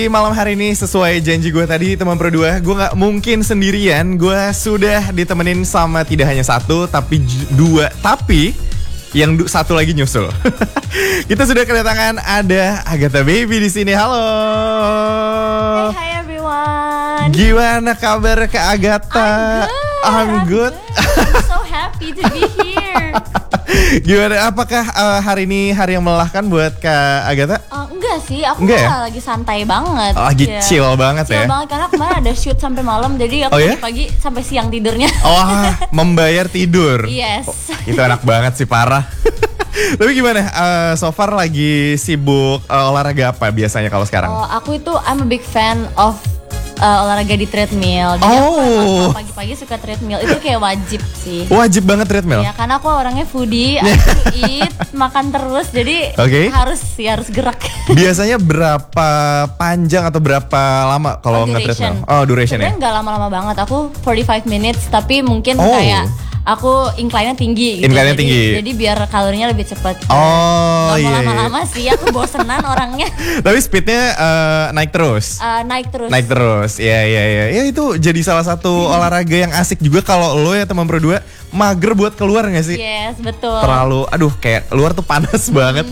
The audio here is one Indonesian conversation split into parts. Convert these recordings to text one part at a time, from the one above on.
Di malam hari ini sesuai janji gue tadi teman berdua, gue gak mungkin sendirian. Gue sudah ditemenin sama tidak hanya satu tapi dua, tapi yang satu lagi nyusul. Kita sudah kedatangan ada Agatha Baby di sini. Halo. Hi everyone. Gimana kabar Kak Agatha? I'm good. I'm so happy to be here. Gimana? Apakah hari ini hari yang melelahkan buat Kak Agatha? Enggak sih, aku lagi santai banget. Lagi chill banget chill ya? Chill banget karena kemarin ada shoot sampai malam, jadi aku pagi sampai siang tidurnya. Oh, membayar tidur. Yes. Oh, itu enak banget sih, parah. Tapi gimana? So far lagi sibuk olahraga apa biasanya kalau sekarang? Aku itu I'm a big fan of olahraga di treadmill. Jadi aku pagi-pagi suka treadmill. Itu kayak wajib sih. Wajib banget treadmill? Ya karena aku orangnya foodie, aku eat, makan terus. Jadi harus gerak. Biasanya berapa panjang atau berapa lama kalau nge-treadmill? Oh, duration ya? Sebenarnya nggak lama-lama banget. Aku 45 minutes, tapi mungkin kayak aku incline-nya tinggi gitu. Incline-nya tinggi. Jadi biar kalorinya lebih cepat. Oh, iya. Lama-lama sih, aku bosenan orangnya. Tapi speednya naik terus? Naik terus, iya. Ya itu jadi salah satu olahraga yang asik juga kalau lo ya teman berdua mager buat keluar gak sih? Yes, betul. Terlalu, kayak luar tuh panas banget.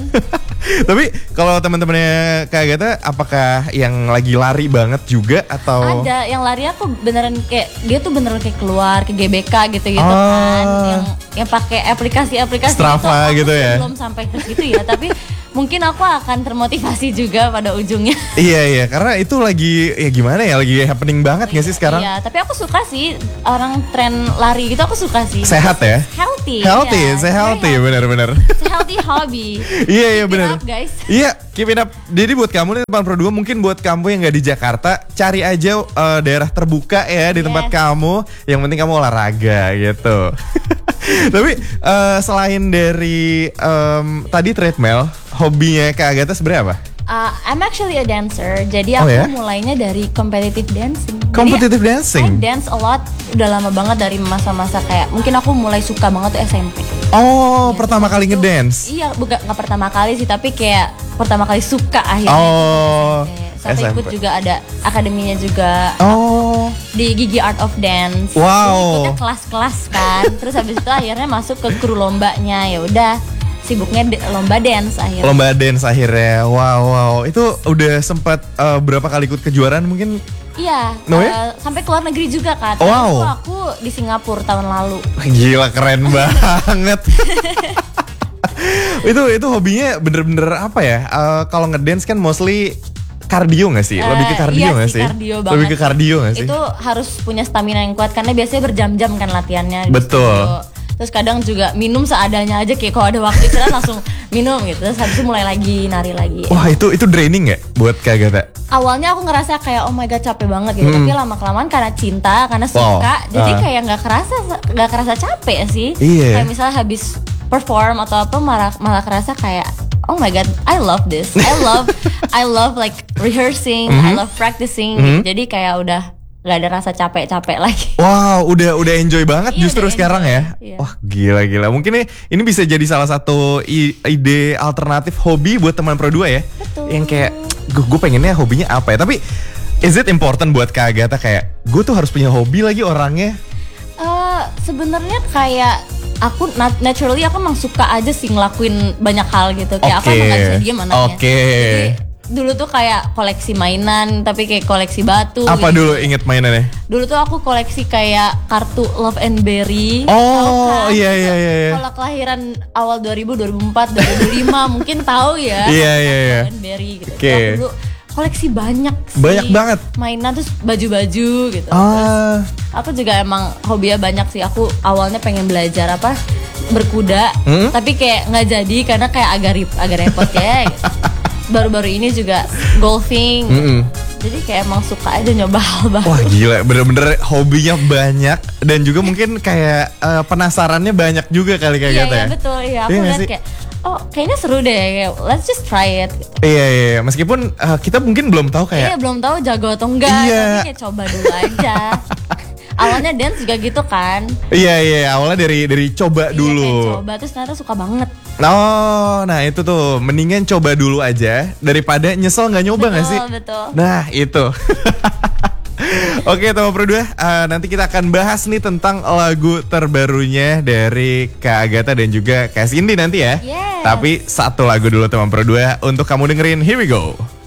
Tapi kalau teman-temannya Kak Agatha, apakah yang lagi lari banget juga atau? Ada, yang lari aku beneran kayak dia tuh beneran kayak keluar ke GBK gitu kan, yang pakai aplikasi-aplikasi Strava gitu ya. Belum sampai ke situ ya, tapi mungkin aku akan termotivasi juga pada ujungnya. Iya, karena itu lagi lagi happening banget gak sih sekarang? Iya, tapi aku suka sih orang tren lari gitu, aku suka sih. Sehat ya? Healthy, benar-benar. Healthy hobby. Iya benar. Guys. Iya, keep it up. Jadi buat kamu nih teman Pro 2, mungkin buat kamu yang nggak di Jakarta, cari aja daerah terbuka ya di tempat kamu. Yang penting kamu olahraga gitu. Tapi selain dari tadi treadmill, hobinya Kak Agatha sebenarnya apa? I'm actually a dancer, jadi aku mulainya dari competitive dancing. Competitive dancing? I dance a lot, udah lama banget dari masa-masa kayak mungkin aku mulai suka banget tuh SMP. Oh, pertama kali ngedance? Iya, nggak pertama kali sih, tapi kayak pertama kali suka akhirnya. Oh, sampai ikut juga ada akademinya juga. Oh, di Gigi Art of Dance. Wow. Ikutnya kelas-kelas kan. Terus habis itu akhirnya masuk ke kru lombanya. Ya udah, sibuknya lomba dance akhirnya. Lomba dance akhirnya. Wow. Itu udah sempat berapa kali ikut kejuaraan mungkin? Iya, sampai keluar negeri juga kan. Wow. Aku di Singapura tahun lalu. Gila, keren banget. itu hobinya bener-bener apa ya? Kalau ngedance kan mostly kardio gak sih? Lebih ke kardio gak sih? Lebih ke kardio gak sih? Itu harus punya stamina yang kuat karena biasanya berjam-jam kan latihannya. Betul. Gitu. Terus kadang juga minum seadanya aja, kayak kalau ada waktu istirahat langsung minum gitu. Terus habis itu mulai lagi nari lagi. Wah, itu draining gak buat Kak Agatha? Awalnya aku ngerasa kayak oh my god capek banget gitu, tapi lama-kelamaan karena cinta, karena suka, jadi kayak nggak kerasa capek sih. Iya. Kayak misalnya habis perform atau apa malah kerasa kayak oh my god, I love this. I love like rehearsing, I love practicing. Jadi kayak udah gak ada rasa capek-capek lagi. Wow, udah enjoy banget justru sekarang ya. Iya. Wah, gila. Mungkin ini bisa jadi salah satu ide alternatif hobi buat teman Pro 2 ya. Betul. Yang kayak gue pengennya hobinya apa ya. Tapi is it important buat Kak Agatha kayak gue tuh harus punya hobi lagi orangnya? Sebenarnya kayak aku naturally aku emang suka aja sih ngelakuin banyak hal gitu. Kayak aku emang gak bisa diem anaknya. Jadi dulu tuh kayak koleksi mainan, tapi kayak koleksi batu. Apa gitu. dulu inget mainannya? Dulu tuh aku koleksi kayak kartu Love and Berry. Oh, iya. Kalau kelahiran awal 2000, 2004, 2005 mungkin tahu ya. Iya. Love and Berry gitu. Aku dulu koleksi banyak sih. Banyak banget. Mainan terus baju-baju gitu. Terus aku juga emang hobinya banyak sih. Aku awalnya pengen belajar berkuda, tapi kayak nggak jadi karena kayak agak repot ya. Gitu. Baru-baru ini juga golfing. Jadi kayak emang suka aja nyoba hal baru. Wah gila, bener-bener hobinya banyak. Dan juga mungkin kayak penasarannya banyak juga kali kayak gitu ya. Iya betul, iya. Aku lihat kayak kayaknya seru deh, let's just try it gitu. Iya. Meskipun kita mungkin belum tahu kayak. Iya, belum tahu jago atau enggak. Tapi kayak coba dulu aja. Awalnya dance juga gitu kan. Iya, awalnya dari coba dulu. Coba terus ternyata suka banget. Oh, nah itu tuh mendingan coba dulu aja daripada nyesel nggak nyoba nggak sih? Betul. Nah itu. Oke teman Pro 2, nanti kita akan bahas nih tentang lagu terbarunya dari Kak Agatha dan juga Kak Cindy nanti ya. Yes. Tapi satu lagu dulu teman Pro 2 untuk kamu dengerin, here we go.